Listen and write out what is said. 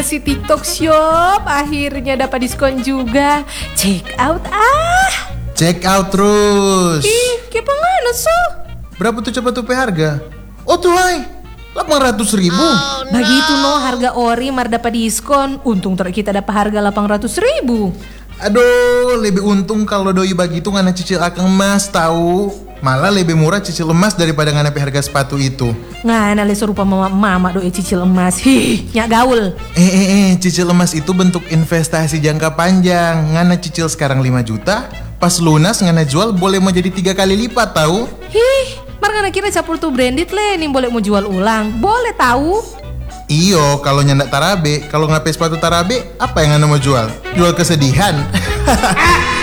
Si TikTok Shop akhirnya dapat diskon juga. Check out ah. Check out terus. Ih, kayak pengana so. Berapa tuh cepat tuh harga? Oh tuh hai, 800.000. Begitu no harga ori mar dapat diskon. Untung kita dapat harga 800.000. Aduh, lebih untung kalau doi begitu ngana cicil akang emas tahu. Malah lebih murah cicil emas daripada ngana harga sepatu itu. Ngana le serupa mama doi cicil emas. Nyak gaul. Cicil emas itu bentuk investasi jangka panjang. Ngana cicil sekarang 5 juta, pas lunas ngana jual boleh mau jadi 3 kali lipat tahu. Mar ngana kira capur tuh branded le, nih boleh mau jual ulang. Boleh tahu. Iyo, kalau nyandak tarabe, kalau ngapain sepatu tarabe, apa yang ngana mau jual? Jual kesedihan.